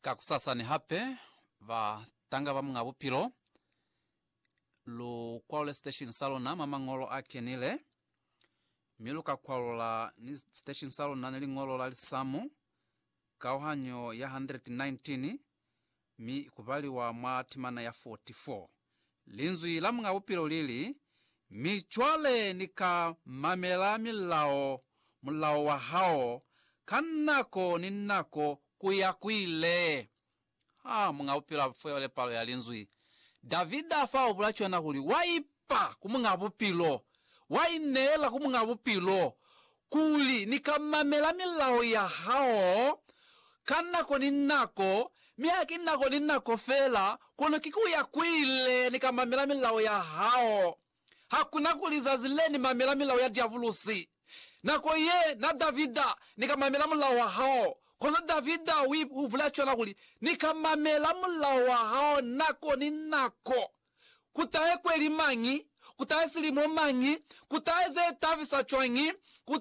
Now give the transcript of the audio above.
Kakusasa ni hape va tanga va mga bupilo lu kwale station salona mama ngolo ake nile miluka kwalola ni station salona nili ngolo la lisamu kauhanyo ya 119 mi kubali wa matimana ya 44 linzu ila mga bupilo lili mi chwale nika mamela mulao wa hao kanako ninako kuyakwile mga bupilo fwele palo ya linzui Davida fa obulacho na huli waipa kumunga bupilo wainela kumunga bupilo kuli nikamamela milao ya hao kanako ninako miaki nako ninako fela kono kikuyakwile nikamamela milao ya hao hakuna kuliza zileni mamela milao ya diavulusi nako ye na Davida nikamamela milao wa hao kono Davida uvulacho na kuli nikamamela mulawa hao nako ninako kutae kweli mangi kutae silimo mangi kutae ze tavisa chwangi